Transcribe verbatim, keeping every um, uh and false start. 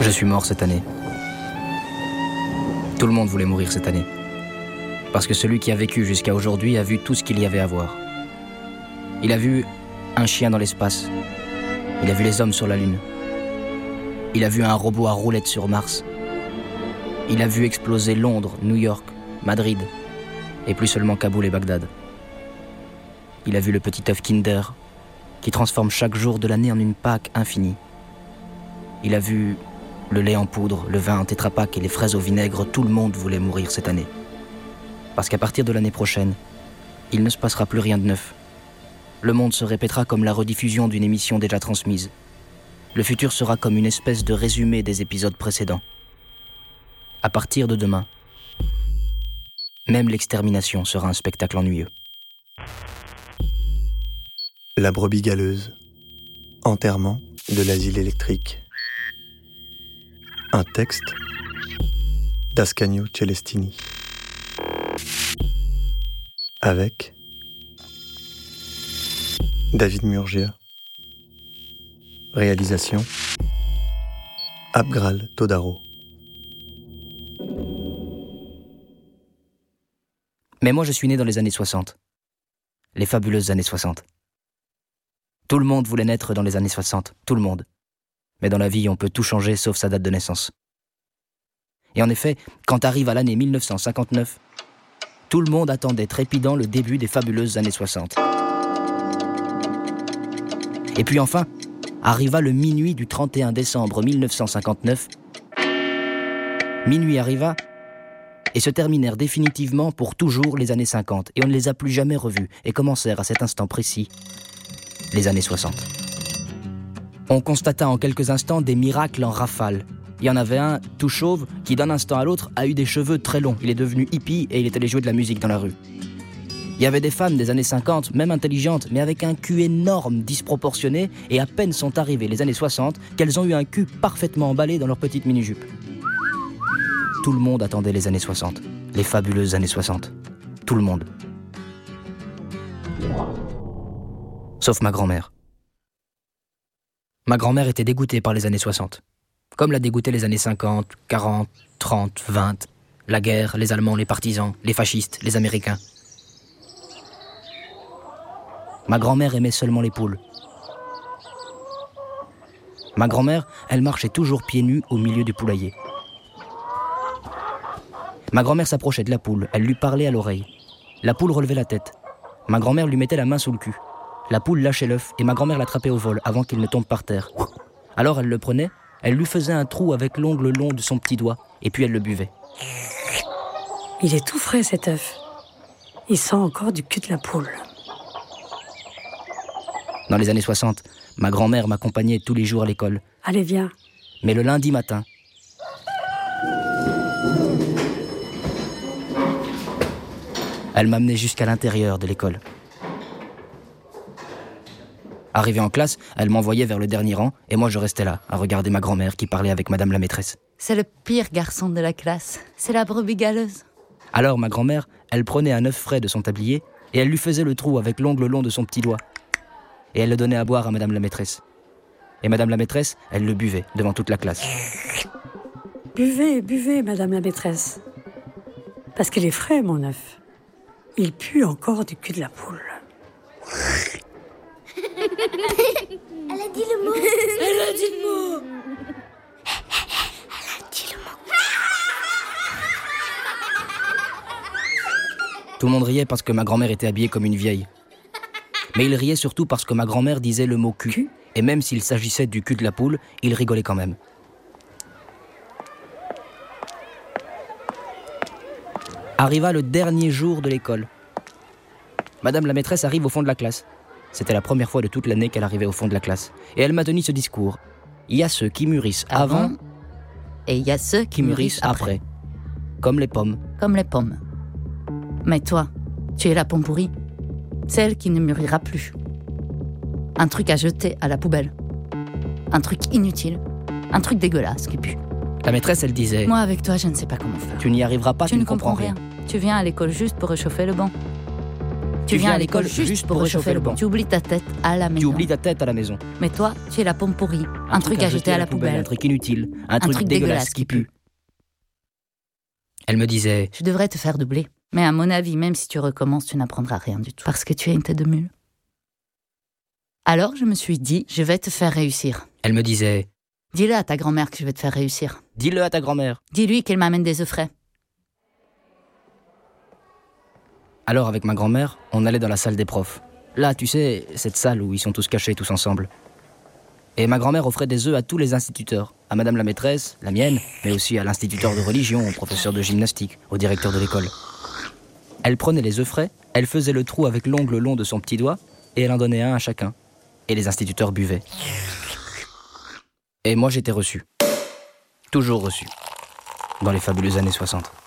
Je suis mort cette année. Tout le monde voulait mourir cette année. Parce que celui qui a vécu jusqu'à aujourd'hui a vu tout ce qu'il y avait à voir. Il a vu un chien dans l'espace. Il a vu les hommes sur la Lune. Il a vu un robot à roulettes sur Mars. Il a vu exploser Londres, New York, Madrid, et plus seulement Kaboul et Bagdad. Il a vu le petit œuf Kinder qui transforme chaque jour de l'année en une Pâque infinie. Il a vu le lait en poudre, le vin en Tetra Pak et les fraises au vinaigre. Tout le monde voulait mourir cette année. Parce qu'à partir de l'année prochaine, il ne se passera plus rien de neuf. Le monde se répétera comme la rediffusion d'une émission déjà transmise. Le futur sera comme une espèce de résumé des épisodes précédents. À partir de demain, même l'extermination sera un spectacle ennuyeux. La brebis galeuse. Enterrement de l'asile électrique. Un texte d'Ascanio Celestini. Avec David Murgia. Réalisation Abgral Todaro. Mais moi, je suis né dans les années soixante. Les fabuleuses années soixante. Tout le monde voulait naître dans les années soixante. Tout le monde. Mais dans la vie, on peut tout changer sauf sa date de naissance. Et en effet, quand arrive à l'année mille neuf cent cinquante-neuf, tout le monde attendait trépidant le début des fabuleuses années soixante. Et puis enfin, arriva le minuit du trente et un décembre mille neuf cent cinquante-neuf. Minuit arriva et se terminèrent définitivement pour toujours les années cinquante. Et on ne les a plus jamais revues et commencèrent à cet instant précis les années soixante. On constata en quelques instants des miracles en rafale. Il y en avait un, tout chauve, qui d'un instant à l'autre a eu des cheveux très longs. Il est devenu hippie et il est allé jouer de la musique dans la rue. Il y avait des femmes des années cinquante, même intelligentes, mais avec un cul énorme, disproportionné, et à peine sont arrivées les années soixante qu'elles ont eu un cul parfaitement emballé dans leur petite mini-jupe. Tout le monde attendait les années soixante, les fabuleuses années soixante. Tout le monde. Sauf ma grand-mère. Ma grand-mère était dégoûtée par les années soixante. Comme l'a dégoûté les années cinquante, quarante, trente, vingt, la guerre, les Allemands, les partisans, les fascistes, les Américains. Ma grand-mère aimait seulement les poules. Ma grand-mère, elle marchait toujours pieds nus au milieu du poulailler. Ma grand-mère s'approchait de la poule, elle lui parlait à l'oreille. La poule relevait la tête. Ma grand-mère lui mettait la main sous le cul. La poule lâchait l'œuf et ma grand-mère l'attrapait au vol avant qu'il ne tombe par terre. Alors elle le prenait, elle lui faisait un trou avec l'ongle long de son petit doigt et puis elle le buvait. Il est tout frais cet œuf. Il sent encore du cul de la poule. Dans les années soixante, ma grand-mère m'accompagnait tous les jours à l'école. Allez, viens. Mais le lundi matin, elle m'amenait jusqu'à l'intérieur de l'école. Arrivée en classe, elle m'envoyait vers le dernier rang et moi je restais là, à regarder ma grand-mère qui parlait avec madame la maîtresse. C'est le pire garçon de la classe. C'est la brebis galeuse. Alors ma grand-mère, elle prenait un œuf frais de son tablier et elle lui faisait le trou avec l'ongle long de son petit doigt. Et elle le donnait à boire à madame la maîtresse. Et madame la maîtresse, elle le buvait devant toute la classe. Buvez, buvez, madame la maîtresse. Parce qu'il est frais, mon œuf. Il pue encore du cul de la poule. Elle a dit le mot. Elle a dit le mot. Elle a dit le mot. Tout le monde riait parce que ma grand-mère était habillée comme une vieille. Mais il riait surtout parce que ma grand-mère disait le mot cul. Cul ? Et même s'il s'agissait du cul de la poule, il rigolait quand même. Arriva le dernier jour de l'école. Madame la maîtresse arrive au fond de la classe. C'était la première fois de toute l'année qu'elle arrivait au fond de la classe. Et elle m'a tenu ce discours. Il y a ceux qui mûrissent avant, Avant, et il y a ceux qui, qui mûrissent après. Comme les pommes. Comme les pommes. Mais toi, tu es la pomme pourrie. Celle qui ne mûrira plus. Un truc à jeter à la poubelle. Un truc inutile. Un truc dégueulasse qui pue. La maîtresse, elle disait... Moi, avec toi, je ne sais pas comment faire. Tu n'y arriveras pas, tu, tu ne comprends rien. rien. Tu viens à l'école juste pour réchauffer le banc. Tu viens à l'école juste pour réchauffer le banc. Tu oublies ta tête à la maison. Tu oublies ta tête à la maison. Mais toi, tu es la pomme pourrie. Un, un truc à jeter à la poubelle. Un truc inutile. Un, un truc, truc dégueulasse, dégueulasse qui pue. Elle me disait... Je devrais te faire doubler. Mais à mon avis, même si tu recommences, tu n'apprendras rien du tout. Parce que tu as une tête de mule. Alors, je me suis dit, je vais te faire réussir. Elle me disait... Dis-le à ta grand-mère que je vais te faire réussir. Dis-le à ta grand-mère. Dis-lui qu'elle m'amène des œufs frais. Alors, avec ma grand-mère, on allait dans la salle des profs. Là, tu sais, cette salle où ils sont tous cachés, tous ensemble. Et ma grand-mère offrait des œufs à tous les instituteurs. À madame la maîtresse, la mienne, mais aussi à l'instituteur de religion, au professeur de gymnastique, au directeur de l'école. Elle prenait les œufs frais, elle faisait le trou avec l'ongle long de son petit doigt, et elle en donnait un à chacun. Et les instituteurs buvaient. Et moi, j'étais reçu. Toujours reçu. Dans les fabuleuses années soixante.